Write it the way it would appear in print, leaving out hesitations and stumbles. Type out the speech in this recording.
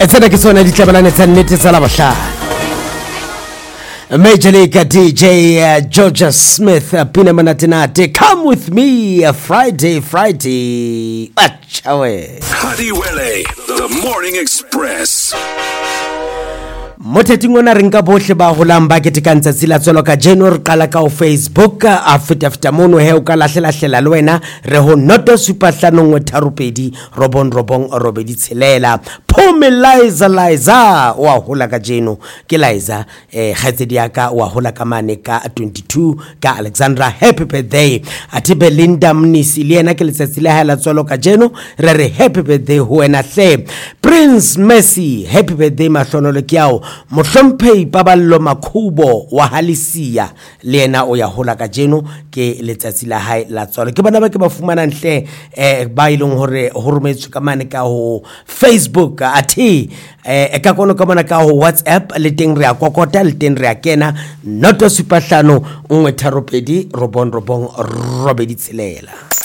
Etsena ke sona ditlabelane tsa nnete tsa Labohlano. Major League DJ Georgia Smith Pina Manatinati, come with me Friday. Achawe. Hadiwele, the Morning Express. Moteting ona ringa bohle ba holang ba ketekantsa tsela tswelo ka January qala ka Facebook after mono he o ka lahlela le wena re ho noto supahlanong wetharupedi robong robedi tshelela Phome Liza wa hola ka jeno ke Liza khatsedi ya ka wa hola ka mane ka 22 ka Alexandra, happy birthday. Ati Belinda Mnisi le yena ke letsatsi la hae la tswelo ka jeno re happy birthday ho wena hle. Prince Messi, happy birthday mahlonolo ke yao. Mohlomphei Paballo Makhubo wa Halisia le yena o ya hola ka jeno ke letsatsi la hae la tswalo. Ke bana ba ke ba fumana nhle ba ileng hore ho rometswe ka mane ka ho Facebook ati ka kono ka mane ka ho WhatsApp le teng re a kokota le teng re a kena noto supahlano 1 robedi tshelela.